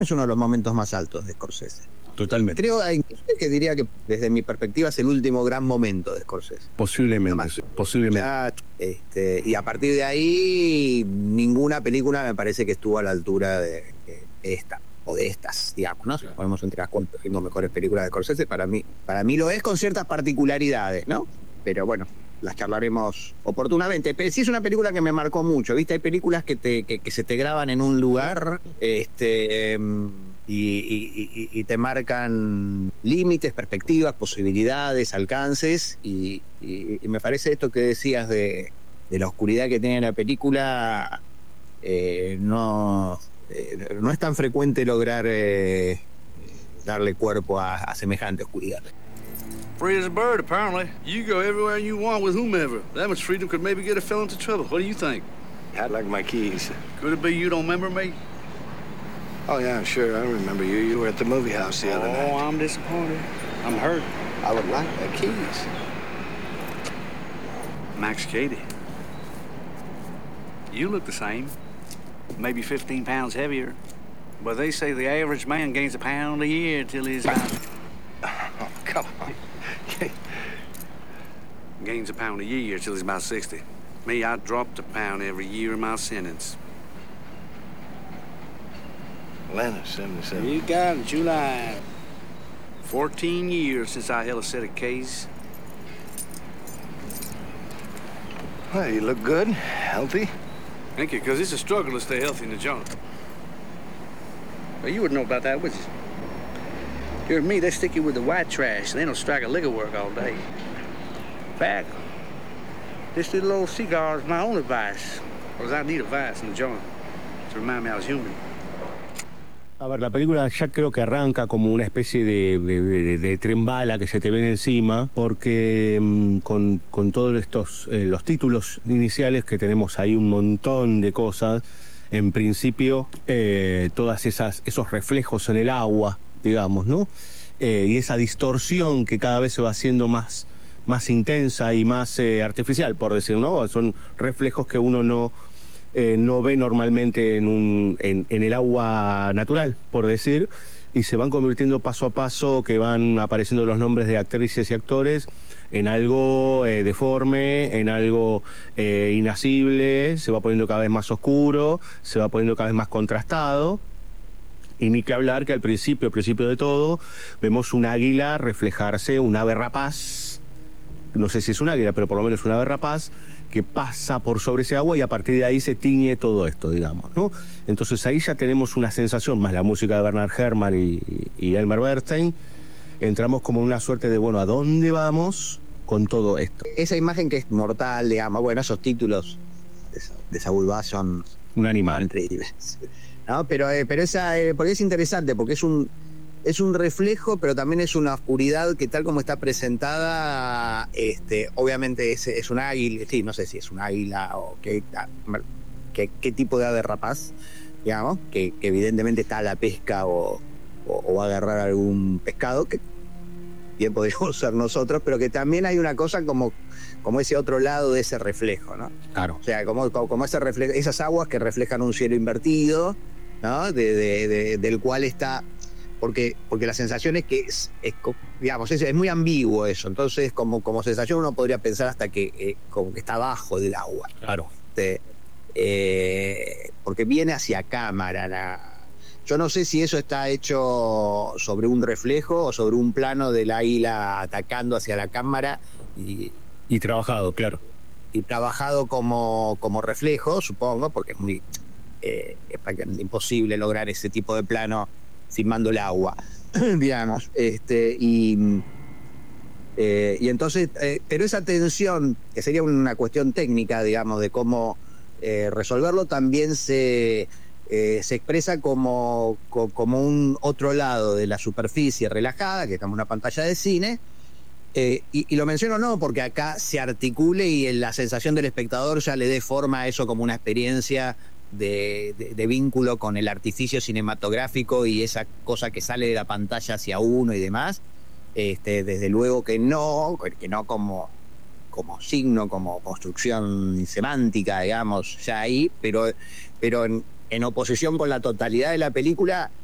es uno de los momentos más altos de Scorsese. Totalmente. Creo inclusive que diría que desde mi perspectiva es el último gran momento de Scorsese. Posiblemente, posiblemente. Y a partir de ahí, ninguna película me parece que estuvo a la altura de esta, o de estas, digamos, ¿no? Si podemos entrar con las mejores películas de Scorsese, para mí lo es con ciertas particularidades, ¿no? Pero bueno, las charlaremos oportunamente. Pero sí es una película que me marcó mucho, ¿viste? Hay películas que se te graban en un lugar, y te marcan límites, perspectivas, posibilidades, alcances, y me parece esto que decías de la oscuridad que tiene la película, no es tan frecuente lograr darle cuerpo a semejante oscuridad. Free as a bird, apparently. You go everywhere you want with whomever. That much freedom could maybe get a fellow into trouble. What do you think? I'd like my keys. Could it be you don't remember me? Oh, yeah, sure. I remember you. You were at the movie house the other night. Oh, I'm disappointed. I'm hurt. I would like the keys. Max Cady. You look the same. Maybe 15 pounds heavier. But they say the average man gains a pound a year till he's about... Oh, come on. Gains a pound a year till he's about 60. Me, I dropped a pound every year in my sentence. Atlanta, 77. You got it, July. 14 years since I held a set of K's. Well, you look good, healthy. Thank you, because it's a struggle to stay healthy in the jungle. Well, you wouldn't know about that, would you? Here with me, they stick you with the white trash, and they don't strike a lick of work all day. In fact, this little old cigar is my only vice, because I need a vice in the joint to remind me I was human. A ver, la película ya creo que arranca como una especie de tren bala que se te ven encima, porque con todos estos, los títulos iniciales que tenemos ahí un montón de cosas, en principio todas esos reflejos en el agua, digamos, ¿no? Y esa distorsión que cada vez se va haciendo más intensa y más artificial, por decirlo, ¿no? Son reflejos que uno no ve normalmente en el agua natural, por decir, y se van convirtiendo paso a paso, que van apareciendo los nombres de actrices y actores en algo deforme, en algo inasible, se va poniendo cada vez más oscuro, se va poniendo cada vez más contrastado. Y ni que hablar que al principio de todo, vemos un águila reflejarse, un ave rapaz, no sé si es un águila, pero por lo menos un ave rapaz, que pasa por sobre ese agua y a partir de ahí se tiñe todo esto, digamos, ¿no? Entonces ahí ya tenemos una sensación, más la música de Bernard Herrmann y Elmer Bernstein, entramos como en una suerte de, bueno, ¿a dónde vamos con todo esto? Esa imagen que es mortal, digamos, bueno, esos títulos de Saul Bass son... Un animal. Increíbles. ¿No? Pero esa, porque es interesante, porque es un reflejo, pero también es una oscuridad que tal como está presentada, obviamente es un águila, sí, no sé si es un águila o qué tipo de ave rapaz, digamos, que evidentemente está a la pesca o va a agarrar algún pescado, que bien podríamos ser nosotros, pero que también hay una cosa como ese otro lado de ese reflejo, ¿no? Claro. O sea, como ese reflejo, esas aguas que reflejan un cielo invertido, ¿no? Del cual está... Porque la sensación es que es muy ambiguo eso. Entonces, como sensación uno podría pensar hasta que como que está abajo del agua. Claro. Porque viene hacia cámara. Yo no sé si eso está hecho sobre un reflejo o sobre un plano del águila atacando hacia la cámara. Y trabajado, claro. Y trabajado como reflejo, supongo, porque es imposible lograr ese tipo de plano filmando el agua, digamos. Y entonces, pero esa tensión, que sería una cuestión técnica, digamos, de cómo resolverlo, también se expresa como un otro lado de la superficie relajada, que es como una pantalla de cine. Y lo menciono no porque acá se articule y la sensación del espectador ya le dé forma a eso como una experiencia de vínculo con el artificio cinematográfico y esa cosa que sale de la pantalla hacia uno y demás. Desde luego que no como signo, como construcción semántica, digamos, ya ahí, pero en oposición con la totalidad de la película,